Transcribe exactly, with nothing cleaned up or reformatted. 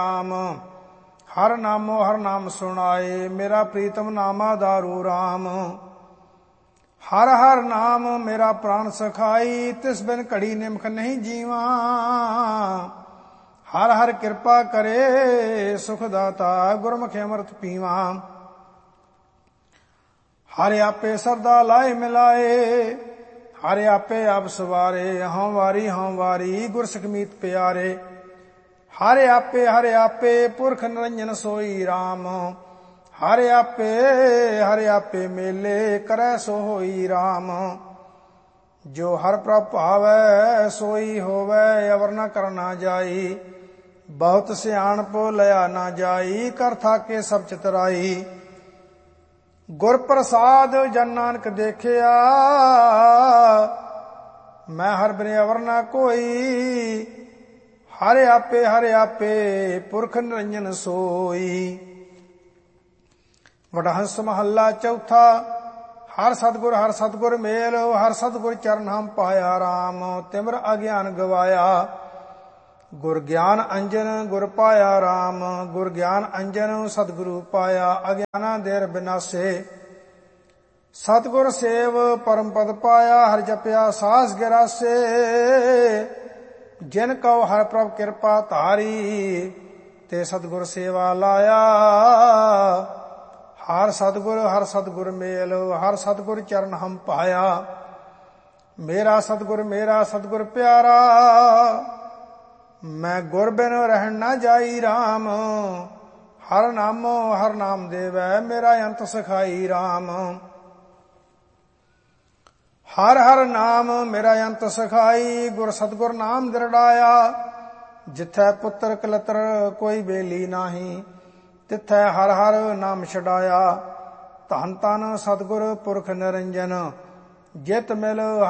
राम। हर नामो हर नाम सुनाए, मेरा प्रीतम नामा दारू राम। हर हर नाम मेरा प्राण सखाई, तिस बिन घड़ी निमख नहीं जीवा। हर हर कृपा करे सुख दाता, गुरमुख अमृत पीवा। हर आपे सरदा लाए मिलाए, हर आपे आप सवारे। हाँ वारी हाँ वारी गुर सिखमीत प्यारे। हर आपे हर आपे पुरख निरंजन सोई राम। हर आपे हर आपे मेले करे सो होई राम। जो हर प्रभ भावै सोई होवै, अवर न करना जाई। बहुत सियाणप लया ना जाई, कर थाके सब चितराई। गुर प्रसाद जन नानक देखिया, मैं हर बिन अवर न कोई। हर आपे हर आपे पुरख निरंजन सोई। वडहंस महला चौथा। हर सतगुर हर सतगुर मेल, हर सतगुर चरण हम पाया राम। तिमर अज्ञान गवाया, गुर ज्ञान अंजन गुर पाया राम। गुर ज्ञान अंजन सतगुरु पाया, अज्ञाना देर बिनासे। सतगुर सेव परम पद पाया, हर जपया सास गिरासे। जिन कौ हर प्रभ कृपा धारी, ते सतगुर सेवा लाया। हर सतगुर हर सतगुर मेल, हर सतगुर चरण हम पाया। मेरा सतगुर मेरा सतगुर प्यारा, मैं गुर बिन रहन न जाई राम। हर नामो हर नाम देवै, मेरा अंत सखाई राम। हर हर नाम मेरा अंत सखाई, गुर सतगुर नाम दृढ़ाया। जिथै पुत्र कलतर कोई बेली नाही, तिथै हर हर नाम छड़ाया। धन धन सतगुर पुरख निरंजन, जित मिल